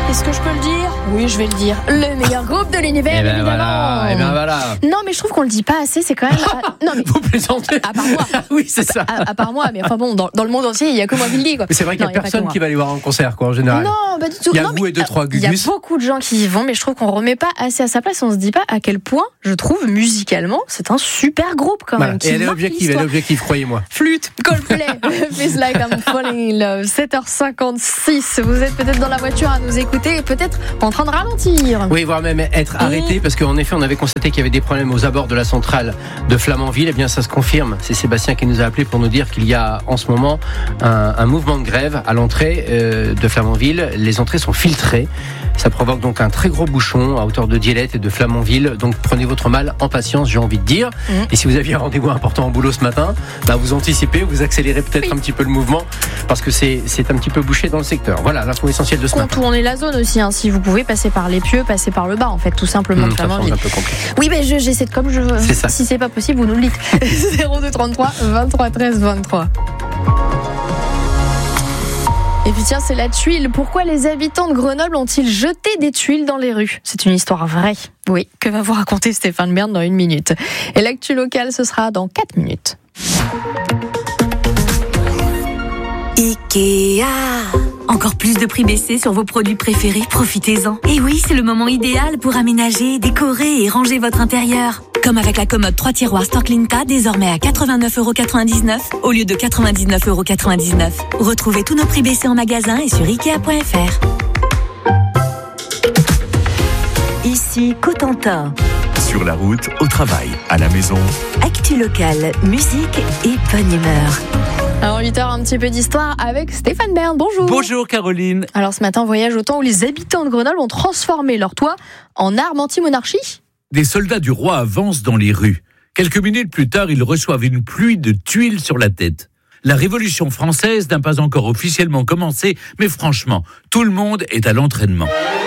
Est-ce que je peux le dire ? Oui, je vais le dire. Le meilleur groupe de l'univers, évidemment. Et ben voilà. Non, mais je trouve qu'on le dit pas assez, c'est quand même... Non, mais... Vous plaisantez. À part moi. Oui, c'est ça. À part moi, mais enfin bon, dans le monde entier, il y a que moi qui le dis, quoi. Mais c'est vrai qu'il n'y a personne qui va aller voir un concert, quoi, en général. Non, pas du tout. Il y a non, vous et 2-3 Gugus. Il y a beaucoup de gens qui y vont, mais je trouve qu'on remet pas assez à sa place. On se dit pas à quel point, je trouve, musicalement, c'est un super groupe quand même. Voilà. Et elle est objective, croyez-moi. Flûte, Coldplay, Feels Like I'm Falling in Love, 7h56. Vous êtes peut-être dans la voiture à nous écouter et peut-être en train de ralentir. Oui, voire même être arrêté, parce qu'en effet, on avait constaté qu'il y avait des problèmes aux abords de la centrale de Flamanville. Eh bien, ça se confirme. C'est Sébastien qui nous a appelé pour nous dire qu'il y a en ce moment un mouvement de grève à l'entrée de Flamanville. Les entrées sont filtrées. Ça provoque donc un très gros bouchon à hauteur de Dielette et de Flamanville. Donc prenez votre mal en patience, j'ai envie de dire. Et si vous aviez un rendez-vous important en boulot ce matin, vous anticipez, vous accélérez peut-être un petit peu le mouvement parce que c'est un petit peu bouché dans le secteur. Voilà l'info essentielle de ce matin. Contournez la zone aussi, si vous pouvez passer par les pieux, passer par le bas en fait, tout simplement de Flamanville. Un peu compliqué. Oui, mais j'essaie de comme je veux. C'est ça. Si c'est pas possible, vous nous le dites. 0233 23 13 23. Et puis tiens, c'est la tuile. Pourquoi les habitants de Grenoble ont-ils jeté des tuiles dans les rues ? C'est une histoire vraie. Oui, que va vous raconter Stéphane Bern dans 1 minute. Et l'actu locale, ce sera dans 4 minutes. Ikea. Encore plus de prix baissés sur vos produits préférés, profitez-en. Et oui, c'est le moment idéal pour aménager, décorer et ranger votre intérieur. Comme avec la commode 3 tiroirs Storklinta, désormais à 89,99€ au lieu de 99,99€. Retrouvez tous nos prix baissés en magasin et sur Ikea.fr. Ici Cotentin. Sur la route, au travail, à la maison. Actu locale, musique et bonne humeur. Alors 8h, un petit peu d'histoire avec Stéphane Bern. Bonjour. Bonjour Caroline. Alors ce matin, voyage au temps où les habitants de Grenoble ont transformé leur toit en arme anti-monarchie. Des soldats du roi avancent dans les rues. Quelques minutes plus tard, ils reçoivent une pluie de tuiles sur la tête. La Révolution française n'a pas encore officiellement commencé, mais franchement, tout le monde est à l'entraînement.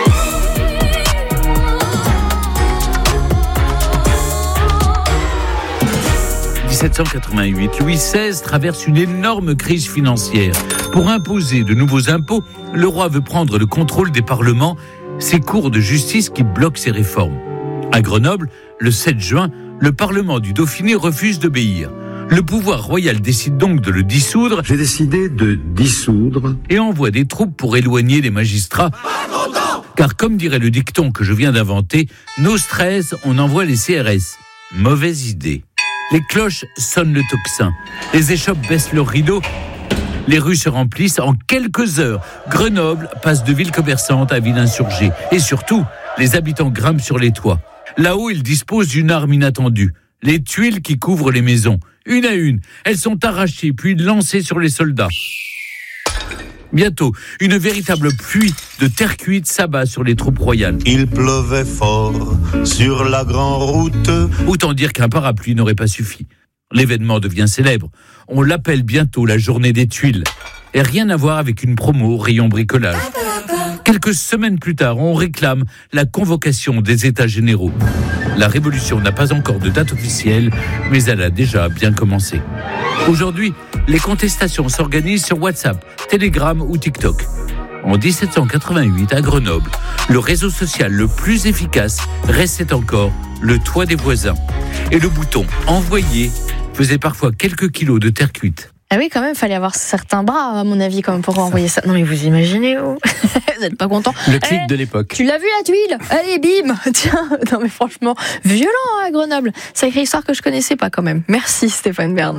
En 1788, Louis XVI traverse une énorme crise financière. Pour imposer de nouveaux impôts, le roi veut prendre le contrôle des parlements, ces cours de justice qui bloquent ses réformes. À Grenoble, le 7 juin, le Parlement du Dauphiné refuse d'obéir. Le pouvoir royal décide donc de le dissoudre. J'ai décidé de dissoudre et envoie des troupes pour éloigner les magistrats. Car comme dirait le dicton que je viens d'inventer, nos stress, on envoie les CRS. Mauvaise idée. Les cloches sonnent le tocsin. Les échoppes baissent leurs rideaux. Les rues se remplissent en quelques heures. Grenoble passe de ville commerçante à ville insurgée. Et surtout, les habitants grimpent sur les toits. Là-haut, ils disposent d'une arme inattendue. Les tuiles qui couvrent les maisons. Une à une, elles sont arrachées puis lancées sur les soldats. Bientôt, une véritable pluie de terre cuite s'abat sur les troupes royales. Il pleuvait fort sur la grande route. Autant dire qu'un parapluie n'aurait pas suffi. L'événement devient célèbre. On l'appelle bientôt la journée des tuiles. Et rien à voir avec une promo au rayon bricolage. Quelques semaines plus tard, on réclame la convocation des États généraux. La révolution n'a pas encore de date officielle, mais elle a déjà bien commencé. Aujourd'hui, les contestations s'organisent sur WhatsApp, Telegram ou TikTok. En 1788, à Grenoble, le réseau social le plus efficace restait encore le toit des voisins. Et le bouton « Envoyer » faisait parfois quelques kilos de terre cuite. Ah oui, quand même, fallait avoir certains bras, à mon avis, quand même, pour envoyer ça. Non, mais vous imaginez, vous n'êtes pas content. Le clic de l'époque. Tu l'as vu, la tuile ? Allez, bim. Tiens, non, mais franchement, violent, à Grenoble. Sacrée histoire que je connaissais pas, quand même. Merci, Stéphane Bern.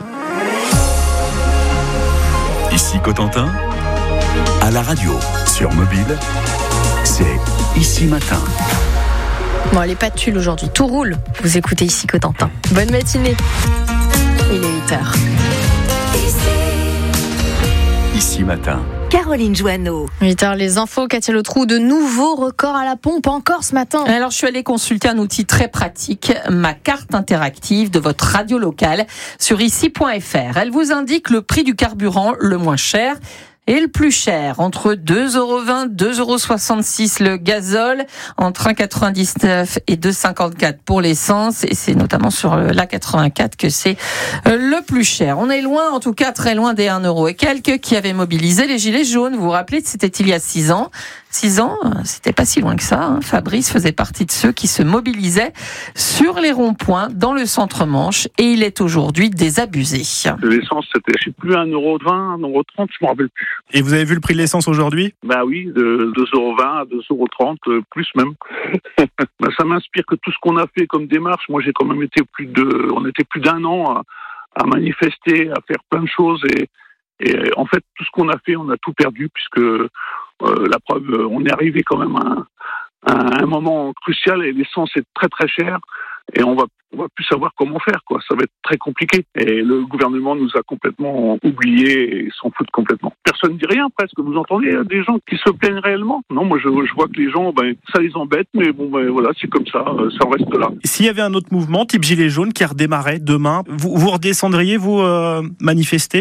Ici Cotentin, à la radio, sur mobile, c'est Ici Matin. Bon, allez, pas de tuile aujourd'hui. Tout roule. Vous écoutez Ici Cotentin. Bonne matinée. Il est 8h. Ici Matin. Caroline Joanneau. 8h, les infos. Katia Letrou, de nouveaux records à la pompe encore ce matin. Alors, je suis allée consulter un outil très pratique, ma carte interactive de votre radio locale sur ici.fr. Elle vous indique le prix du carburant le moins cher et le plus cher, entre 2,20 €, 2,66 € le gazole, entre 1,99 et 2,54 pour l'essence, et c'est notamment sur l'A84 que c'est le plus cher. On est loin, en tout cas très loin des 1 € et quelques qui avaient mobilisé les gilets jaunes. Vous vous rappelez, c'était il y a 6 ans. 6 ans, c'était pas si loin que ça. Fabrice faisait partie de ceux qui se mobilisaient sur les ronds-points dans le centre-Manche et il est aujourd'hui désabusé. L'essence, c'était, je sais plus, 1,20 €, 1,30 €, je me rappelle plus. Et vous avez vu le prix de l'essence aujourd'hui ? Bah oui, de 2,20 € à 2,30 €, plus même. Bah, ça m'inspire que tout ce qu'on a fait comme démarche, moi j'ai quand même été on était plus d'1 an à manifester, à faire plein de choses et en fait tout ce qu'on a fait, on a tout perdu puisque la preuve, on est arrivé quand même à un moment crucial et l'essence est très très chère et on va plus savoir comment faire, quoi. Ça va être très compliqué. Et le gouvernement nous a complètement oubliés et s'en foutent complètement. Personne ne dit rien presque. Vous entendez des gens qui se plaignent réellement ? Non, moi je vois que les gens, ça les embête, mais bon, voilà, c'est comme ça, ça reste là. S'il y avait un autre mouvement, type Gilets jaunes, qui redémarrait demain, vous redescendriez, vous, manifester ?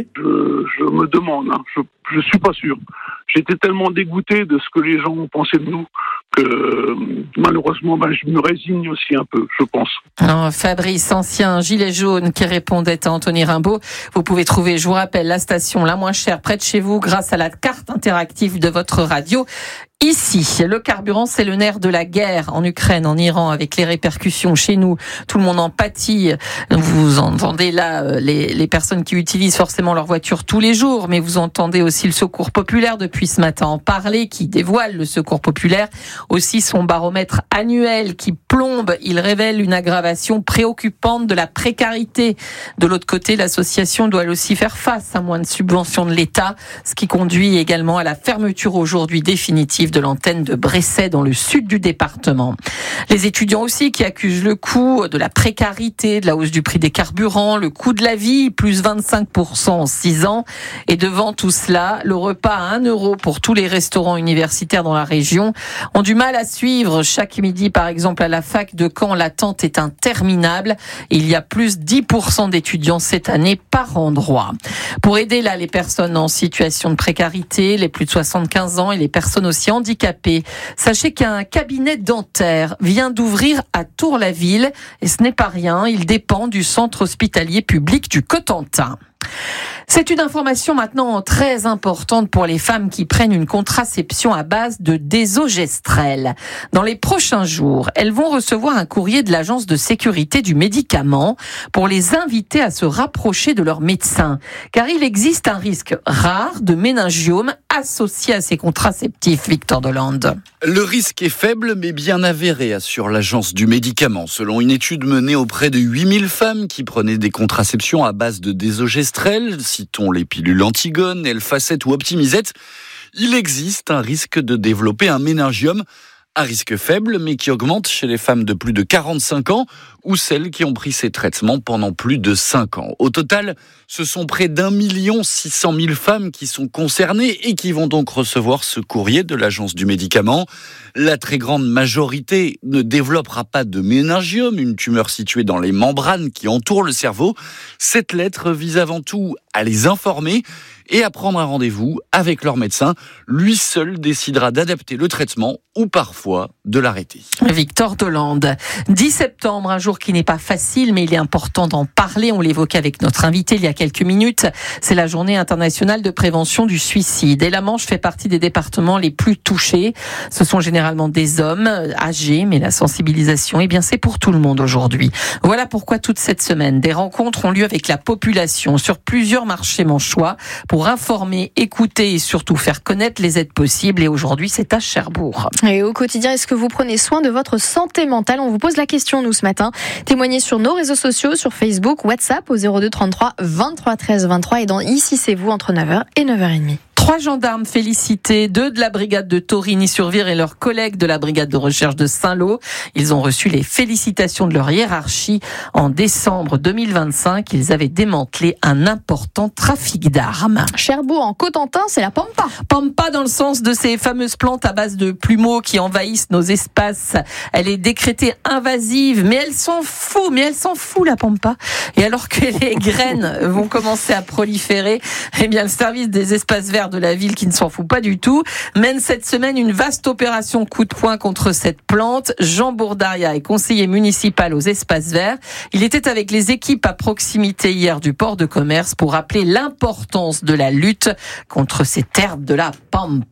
Je me demande, je suis pas sûr. J'étais tellement dégoûté de ce que les gens ont pensé de nous que malheureusement, je me résigne aussi un peu, je pense. Alors, Fabrice, ancien gilet jaune qui répondait à Anthony Rimbaud. Vous pouvez trouver, je vous rappelle, la station la moins chère près de chez vous grâce à la carte interactive de votre radio. Ici, le carburant, c'est le nerf de la guerre en Ukraine, en Iran, avec les répercussions chez nous. Tout le monde en pâtit. Vous entendez là les personnes qui utilisent forcément leur voiture tous les jours, mais vous entendez aussi le Secours populaire depuis ce matin en parler, qui dévoile le Secours populaire, aussi son baromètre annuel qui plombe. Il révèle une aggravation préoccupante de la précarité. De l'autre côté, l'association doit aussi faire face à moins de subventions de l'État, ce qui conduit également à la fermeture aujourd'hui définitive de l'antenne de Bresset dans le sud du département. Les étudiants aussi qui accusent le coût de la précarité, de la hausse du prix des carburants, le coût de la vie, plus 25% en 6 ans. Et devant tout cela, le repas à 1 € pour tous les restaurants universitaires dans la région ont du mal à suivre. Chaque midi, par exemple, à la fac de Caen, l'attente est interminable. Il y a plus 10% d'étudiants cette année par endroit. Pour aider là les personnes en situation de précarité, les plus de 75 ans et les personnes aussi handicapés. Sachez qu'un cabinet dentaire vient d'ouvrir à Tour-la-Ville et ce n'est pas rien, il dépend du centre hospitalier public du Cotentin. C'est une information maintenant très importante pour les femmes qui prennent une contraception à base de désogestrel. Dans les prochains jours, elles vont recevoir un courrier de l'Agence de sécurité du médicament pour les inviter à se rapprocher de leur médecin. Car il existe un risque rare de méningiome associé à ces contraceptifs, Victor Delande. Le risque est faible mais bien avéré, assure l'Agence du médicament. Selon une étude menée auprès de 8000 femmes qui prenaient des contraceptions à base de désogestrel, citons les pilules Antigone, Elfacet ou Optimizette, il existe un risque de développer un méningiome, un risque faible mais qui augmente chez les femmes de plus de 45 ans ou celles qui ont pris ces traitements pendant plus de 5 ans. Au total, ce sont près d'1 600 000 femmes qui sont concernées et qui vont donc recevoir ce courrier de l'Agence du médicament. La très grande majorité ne développera pas de méningiome, une tumeur située dans les membranes qui entourent le cerveau. Cette lettre vise avant tout à les informer et à prendre un rendez-vous avec leur médecin. Lui seul décidera d'adapter le traitement ou parfois de l'arrêter. Victor Delande. 10 septembre, un jour qui n'est pas facile, mais il est important d'en parler. On l'évoquait avec notre invité il y a quelques minutes. C'est la journée internationale de prévention du suicide. Et la Manche fait partie des départements les plus touchés. Ce sont généralement des hommes âgés, mais la sensibilisation, c'est pour tout le monde aujourd'hui. Voilà pourquoi toute cette semaine, des rencontres ont lieu avec la population sur plusieurs marchés manchois pour informer, écouter et surtout faire connaître les aides possibles. Et aujourd'hui, c'est à Cherbourg. Et au quotidien, est-ce que vous prenez soin de votre santé mentale ? On vous pose la question, nous, ce matin. Témoignez sur nos réseaux sociaux, sur Facebook, WhatsApp, au 02 33 23 13 23 et dans Ici c'est vous, entre 9h et 9h30. 3 gendarmes félicités, 2 de la brigade de Torigny-sur-Vire et leurs collègues de la brigade de recherche de Saint-Lô. Ils ont reçu les félicitations de leur hiérarchie. En décembre 2025, ils avaient démantelé un important trafic d'armes. Cherbourg, en Cotentin, c'est la pampa. Pampa dans le sens de ces fameuses plantes à base de plumeaux qui envahissent nos espaces. Elle est décrétée invasive, mais elle s'en fout la pampa. Et alors que les graines vont commencer à proliférer, le service des espaces verts de la ville, qui ne s'en fout pas du tout, mène cette semaine une vaste opération coup de poing contre cette plante. Jean Bourdaria est conseiller municipal aux espaces verts. Il était avec les équipes à proximité hier du port de commerce pour rappeler l'importance de la lutte contre cette herbe de la pampa.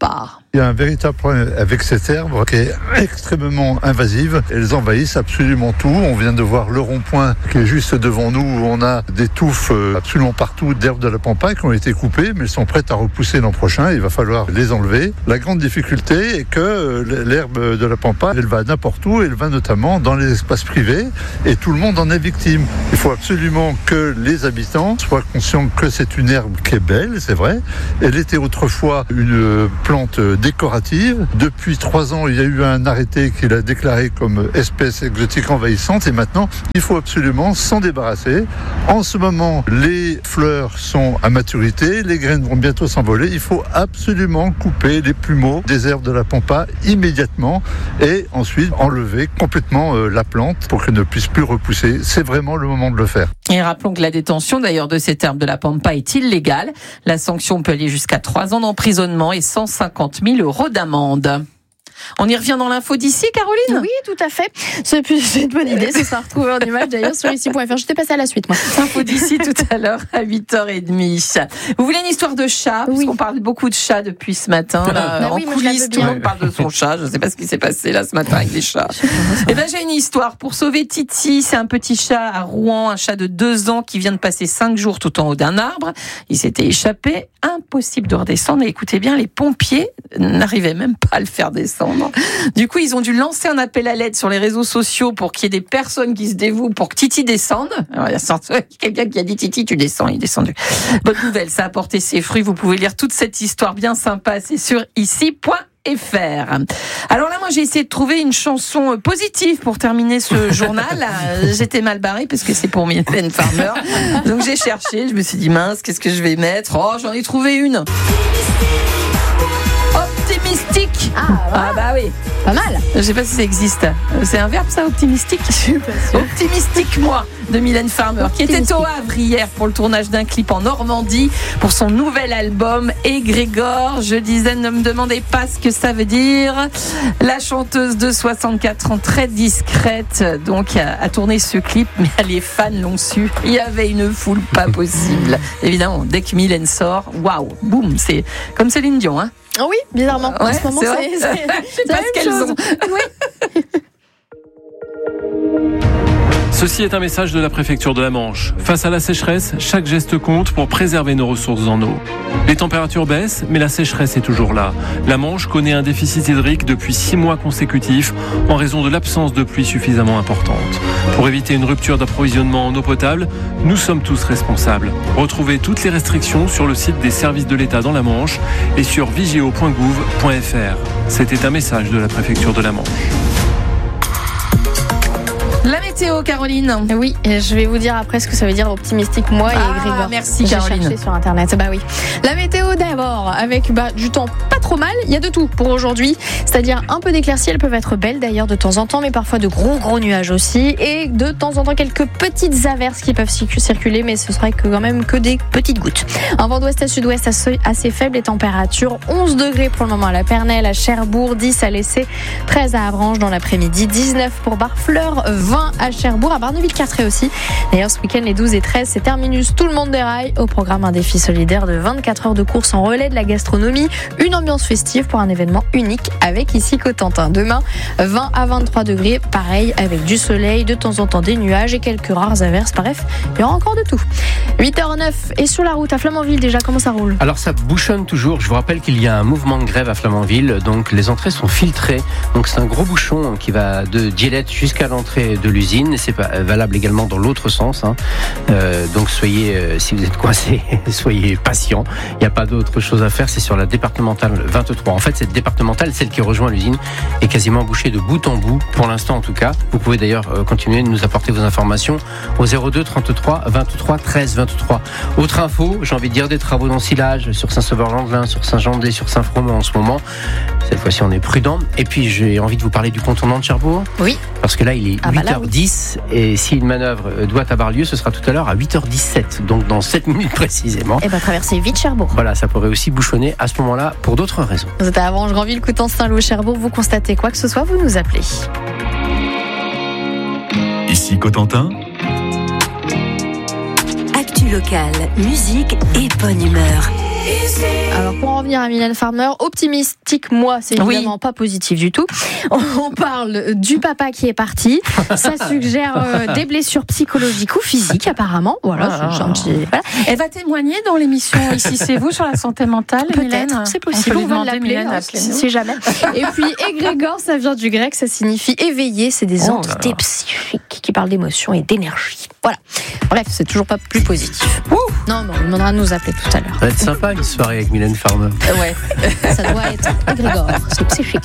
Il y a un véritable problème avec cette herbe qui est extrêmement invasive. Elles envahissent absolument tout. On vient de voir le rond-point qui est juste devant nous où on a des touffes absolument partout d'herbes de la pampa qui ont été coupées mais elles sont prêtes à repousser l'an prochain. Il va falloir les enlever. La grande difficulté est que l'herbe de la pampa, elle va n'importe où. Elle va notamment dans les espaces privés et tout le monde en est victime. Il faut absolument que les habitants soient conscients que c'est une herbe qui est belle, c'est vrai. Elle était autrefois une plante décorative. Depuis 3 ans, il y a eu un arrêté qui l'a déclaré comme espèce exotique envahissante et maintenant, il faut absolument s'en débarrasser. En ce moment, les fleurs sont à maturité, les graines vont bientôt s'envoler. Il faut absolument couper les plumeaux des herbes de la pampa immédiatement et ensuite enlever complètement la plante pour qu'elle ne puisse plus repousser. C'est vraiment le moment de le faire. Et rappelons que la détention d'ailleurs de cette herbe de la pampa est illégale. La sanction peut aller jusqu'à 3 ans d'emprisonnement et 150 000 € d'amende. On y revient dans l'info d'ici, Caroline ? Oui, tout à fait. C'est une bonne idée. Ça sera retrouvé en image d'ailleurs sur ici.fr. J'étais passée à la suite, moi. Info d'ici tout à l'heure à 8h30. Vous voulez une histoire de chat ? Oui. Puisqu'on parle beaucoup de chats depuis ce matin. En coulisses, tout le monde parle de son chat. Je ne sais pas ce qui s'est passé là ce matin avec les chats. Eh ben, j'ai une histoire pour sauver Titi. C'est un petit chat à Rouen, un chat de 2 ans qui vient de passer 5 jours tout en haut d'un arbre. Il s'était échappé. Impossible de redescendre. Et écoutez bien, les pompiers n'arrivaient même pas à le faire descendre. Du coup, ils ont dû lancer un appel à l'aide sur les réseaux sociaux pour qu'il y ait des personnes qui se dévouent pour que Titi descende. Alors, il y a quelqu'un qui a dit Titi, tu descends, il est descendu. Bonne nouvelle, ça a porté ses fruits. Vous pouvez lire toute cette histoire bien sympa, c'est sur ici.fr. Alors là, moi, j'ai essayé de trouver une chanson positive pour terminer ce journal. J'étais mal barrée parce que c'est pour Mylène Farmer. Donc j'ai cherché, je me suis dit mince, qu'est-ce que je vais mettre ? Oh, j'en ai trouvé une. Optimistique. Ah bah oui. Pas mal. Je sais pas si ça existe. C'est un verbe ça, optimistique ? Je suis pas sûre. Optimistique, moi, de Mylène Farmer, qui était au Havre hier pour le tournage d'un clip en Normandie pour son nouvel album Égrégore. Je disais, ne me demandez pas ce que ça veut dire. La chanteuse de 64 ans, très discrète, donc a tourné ce clip, mais les fans l'ont su. Il y avait une foule pas possible. Évidemment, dès que Mylène sort, waouh, boum, c'est comme Céline Dion, hein. Oh oui, bizarrement. Ouais, en ce moment, c'est pas ce qu'elles ont. Oui. Ceci est un message de la préfecture de la Manche. Face à la sécheresse, chaque geste compte pour préserver nos ressources en eau. Les températures baissent, mais la sécheresse est toujours là. La Manche connaît un déficit hydrique depuis 6 mois consécutifs en raison de l'absence de pluie suffisamment importante. Pour éviter une rupture d'approvisionnement en eau potable, nous sommes tous responsables. Retrouvez toutes les restrictions sur le site des services de l'État dans la Manche et sur vigeo.gouv.fr. C'était un message de la préfecture de la Manche. La météo, Caroline. Oui, je vais vous dire après ce que ça veut dire optimistique, moi et Grégor. Merci, Caroline. J'ai cherché sur Internet. Bah oui. La météo d'abord, avec du temps pas trop mal. Il y a de tout pour aujourd'hui. C'est-à-dire un peu d'éclaircies, elles peuvent être belles d'ailleurs de temps en temps, mais parfois de gros nuages aussi. Et de temps en temps, quelques petites averses qui peuvent circuler, mais ce serait quand même que des petites gouttes. Un vent d'ouest à sud-ouest assez faible, les températures 11 degrés pour le moment à la Pernelle, à Cherbourg, 10 à l'Essai, 13 à Avranches dans l'après-midi, 19 pour Barfleur, 20 à Cherbourg, à Barneville-Carteret aussi. D'ailleurs, ce week-end, les 12 et 13, c'est terminus, tout le monde déraille. Au programme, un défi solidaire de 24 heures de course en relais de la gastronomie. Une ambiance festive pour un événement unique avec ici Cotentin. Demain, 20 à 23 degrés, pareil, avec du soleil, de temps en temps des nuages et quelques rares averses. Bref, il y aura encore de tout. 8h09 et sur la route à Flamanville, déjà, comment ça roule ? Alors, ça bouchonne toujours. Je vous rappelle qu'il y a un mouvement de grève à Flamanville. Donc, les entrées sont filtrées. Donc, c'est un gros bouchon qui va de Dielette jusqu'à l'entrée de l'usine, et c'est valable également dans l'autre sens, hein. Donc soyez, si vous êtes coincé, soyez patient. Il n'y a pas d'autre chose à faire. C'est sur la départementale 23. En fait, cette départementale, celle qui rejoint l'usine, est quasiment bouchée de bout en bout, pour l'instant en tout cas. Vous pouvez d'ailleurs continuer de nous apporter vos informations au 02 33 23 13 23. Autre info, j'ai envie de dire, des travaux d'ensilage sur Saint-Sauveur-Landelin, sur Saint-Jean-de-Lez, sur Saint-Fromont en ce moment. Cette fois-ci, on est prudent. Et puis, j'ai envie de vous parler du contournement de Cherbourg. Oui. Parce que là, il est 8h10 et si une manœuvre doit avoir lieu, ce sera tout à l'heure à 8h17, donc dans 7 minutes précisément. Et traverser vite Cherbourg. Voilà, ça pourrait aussi bouchonner à ce moment-là pour d'autres raisons. Vous êtes à Avranches, Granville, Coutances, Saint-Lô, Cherbourg, vous constatez quoi que ce soit, vous nous appelez. Ici Cotentin. Actu locale, musique et bonne humeur. Alors pour en revenir à Mylène Farmer, optimiste diagnostic, moi, c'est évidemment pas positif du tout. On parle du papa qui est parti. Ça suggère des blessures psychologiques ou physiques, apparemment. Voilà, c'est un petit... Voilà. Elle va témoigner dans l'émission Ici c'est vous sur la santé mentale, Mylène. Peut-être, c'est possible. On va l'appeler, si jamais. Et puis, égrégore, ça vient du grec, ça signifie éveillé. C'est des entités psychiques qui parlent d'émotion et d'énergie. Voilà. Bref, c'est toujours pas plus positif. Non, mais on demandera de nous appeler tout à l'heure. Ça va être sympa une soirée avec Mylène Farmer. Ouais. Ça doit être égrégore, c'est psychique.